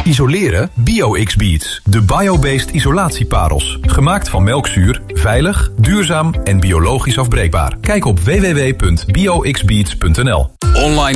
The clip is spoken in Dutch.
Isoleren? Bio-X-Beads. De bio-based isolatieparels. Gemaakt van melkzuur, veilig, duurzaam en biologisch afbreekbaar. Kijk op www.bioxbeads.nl. Online